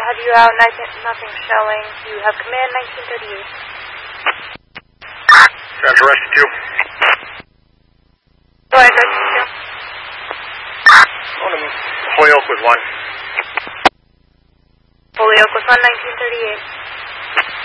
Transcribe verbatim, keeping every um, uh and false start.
have you out, nothing, nothing showing. You have command nineteen thirty-eight. That's rescue two. Go ahead, rescue two. Holyoke with one. Holyoke with one, nineteen thirty-eight.